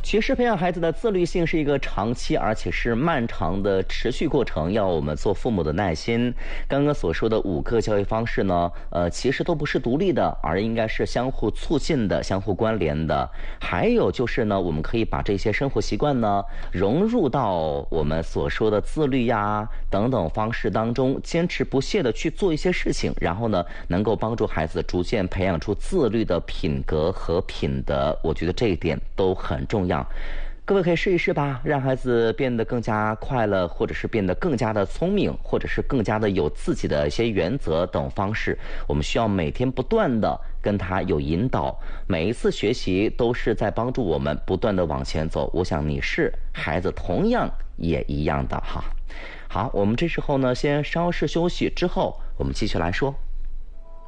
其实培养孩子的自律性是一个长期而且是漫长的持续过程，要我们做父母的耐心。刚刚所说的5个教育方式呢，其实都不是独立的，而应该是相互促进的、相互关联的。还有就是呢，我们可以把这些生活习惯呢融入到我们所说的自律呀等等方式当中，坚持不懈的去做一些事情，然后呢，能够帮助孩子逐渐培养出自律的品格和品德。我觉得这一点都很重要。各位可以试一试吧，让孩子变得更加快乐，或者是变得更加的聪明，或者是更加的有自己的一些原则等方式。我们需要每天不断的跟他有引导，每一次学习都是在帮助我们不断的往前走。我想你是孩子同样也一样的哈。好，我们这时候呢先稍事休息，之后我们继续来说。